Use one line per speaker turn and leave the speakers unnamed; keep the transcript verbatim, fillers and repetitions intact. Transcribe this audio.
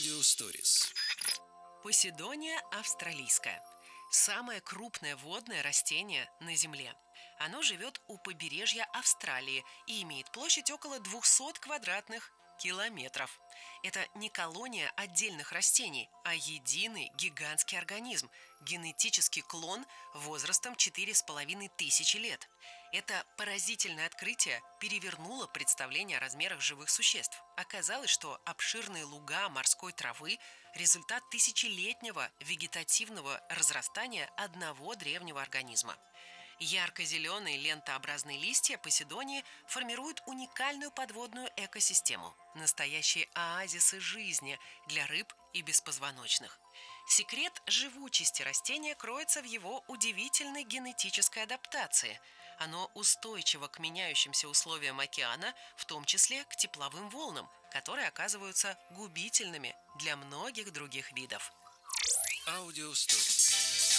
Аудиосторис.
Поседония австралийская. Самое крупное водное растение на Земле. Оно живет у побережья Австралии и имеет площадь около двухсот квадратных километров. Это не колония отдельных растений, а единый гигантский организм, генетический клон возрастом четыре с половиной тысячи лет. Это поразительное открытие перевернуло представление о размерах живых существ. Оказалось, что обширные луга морской травы – результат тысячелетнего вегетативного разрастания одного древнего организма. Ярко-зеленые лентообразные листья поседонии формируют уникальную подводную экосистему. Настоящие оазисы жизни для рыб и беспозвоночных. Секрет живучести растения кроется в его удивительной генетической адаптации. Оно устойчиво к меняющимся условиям океана, в том числе к тепловым волнам, которые оказываются губительными для многих других видов.
Аудиосторис.